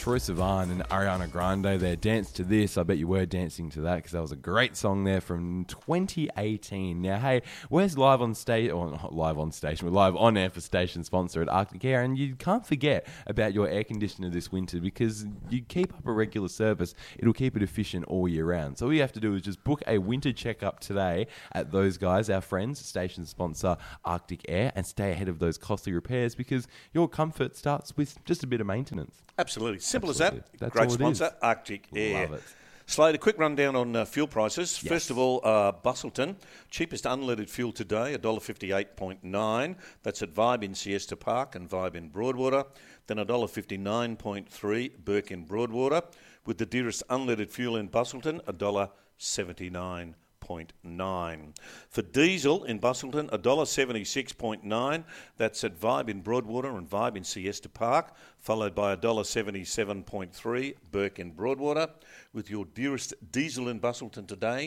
Troye Sivan and Ariana Grande there. Dance to This. I bet you were dancing to that because that was a great song there from 2018. Now, hey, we're live on stage, or not live on station, we're live on air for station sponsor at Arctic Air, and you can't forget about your air conditioner this winter because you keep up a regular service. It'll keep it efficient all year round. So all you have to do is just book a winter checkup today at those guys, our friends, station sponsor Arctic Air, and stay ahead of those costly repairs because your comfort starts with just a bit of maintenance. Absolutely. Simple as that. That's Great all it sponsor, is. Arctic Air. Love it. Slade, a quick rundown on fuel prices. Yes. First of all, Busselton, cheapest unleaded fuel today, $1.58.9. That's at Vibe in Siesta Park and Vibe in Broadwater. Then $1.59.3, Burke in Broadwater. With the dearest unleaded fuel in Busselton, $1.79.9. For diesel in Busselton, $1.76.9. That's at Vibe in Broadwater and Vibe in Siesta Park, followed by $1.77.3, Burke in Broadwater. With your dearest diesel in Busselton today,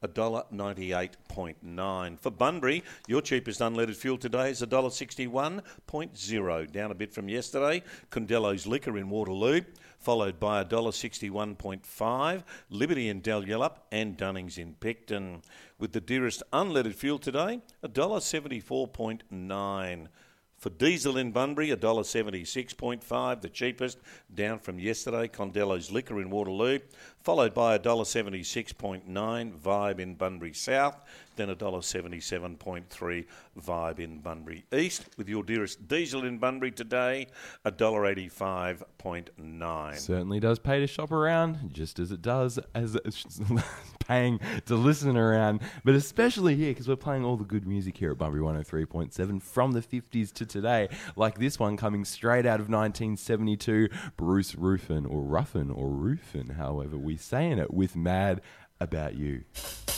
$1.98.9. For Bunbury, your cheapest unleaded fuel today is $1.61.0, down a bit from yesterday. Condello's Liquor in Waterloo, followed by $1.61.5, Liberty in Dalyellup and Dunnings in Picton. With the dearest unleaded fuel today, $1.74.9. For diesel in Bunbury, $1.76.5, the cheapest, down from yesterday. Condello's Liquor in Waterloo, followed by $1.76.9, Vibe in Bunbury South, then $1.77.3, Vibe in Bunbury East. With your dearest diesel in Bunbury today, $1.85.9. Certainly does pay to shop around, just as it does as paying to listen around, but especially here because we're playing all the good music here at Bunbury 103.7 from the 50s to today, like this one coming straight out of 1972, Bruce Ruffin, however we saying it, with Mad About You.